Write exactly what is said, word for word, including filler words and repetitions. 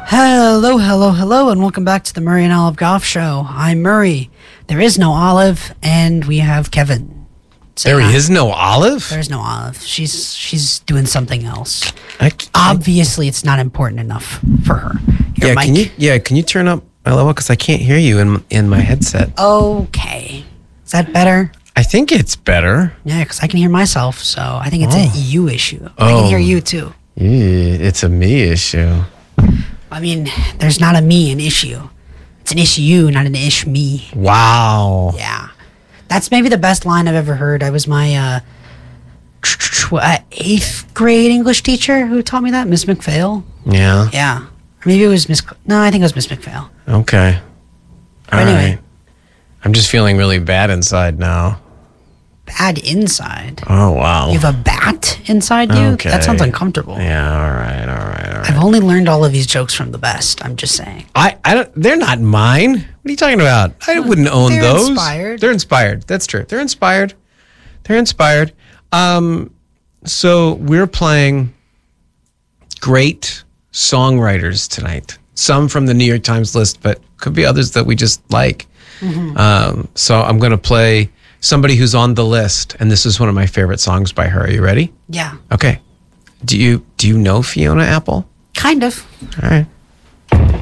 Hello, hello, hello, and welcome back to the Murray and Olive Golf Show. I'm Murray. There is no Olive, and we have Kevin. Say There hi. is no Olive? There's no Olive. She's she's doing something else. I, I, Obviously, it's not important enough for her. Your yeah, mic. can you yeah, can you turn up my level because I can't hear you in in my headset. Okay. Is that better? I think it's better. Yeah, because I can hear myself, so I think it's Oh. a you issue. I can Oh. hear you too. Yeah, it's a me issue. I mean, there's not a me an issue. It's an issue, not an ish me. Wow. Yeah. That's maybe the best line I've ever heard. I was my uh, tw- uh, eighth grade English teacher who taught me that, Miss McPhail. Yeah. Yeah. Or maybe it was Miss... No, I think it was Miss McPhail. Okay. All anyway. right. I'm just feeling really bad inside now. Bad inside. Oh wow. You have a bat inside you? Okay. That sounds uncomfortable. Yeah, all right, all right, all right. I've only learned all of these jokes from the best. I'm just saying. I, I don't, they're not mine. What are you talking about? I wouldn't own they're those. inspired. They're inspired. That's true. They're inspired. They're inspired. Um, so we're playing great songwriters tonight. Some from the New York Times list, but could be others that we just like. Mm-hmm. Um, so I'm going to play somebody who's on the list, and this is one of my favorite songs by her. Are you ready? Yeah. Okay. Do you do you know Fiona Apple? Kind of. All right.